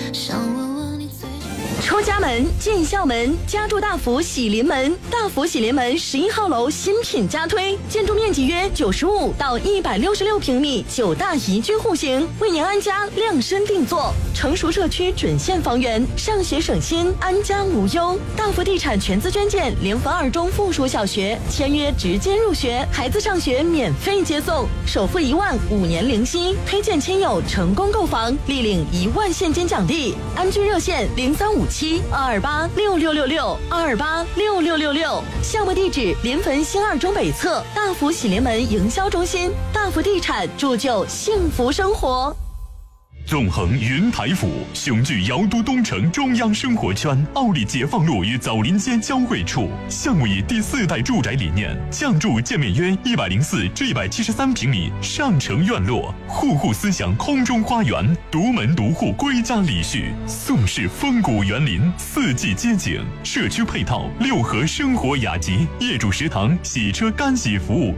想问问你最近。 出家门进校门，家住大福喜临门。大福喜临门11号楼新品加推，建筑面积约95到166平米，9大宜居户型，为您安家量身定做。成熟社区准现房源，上学省心，安家无忧。大福地产全资捐建联合2中附属小学，签约直接入学，孩子上学免费接送，首付1万，5年零息。推荐亲友成功购房，立领1万现金奖励。安居热线0357-228-6666，228-6666。项目地址临汾新2中北侧，大福喜临门营销中心。大福地产铸就幸福生活。 纵横云台府，雄踞瑶都东城中央生活圈，奥利解放路与枣林街交汇处。项目以第4代住宅理念，降筑建面约104至173平米上城院落，户户思想空中花园，独门独户归家礼序，宋式风谷园林，4季街景，社区配套6合生活雅集，业主食堂、洗车干洗服务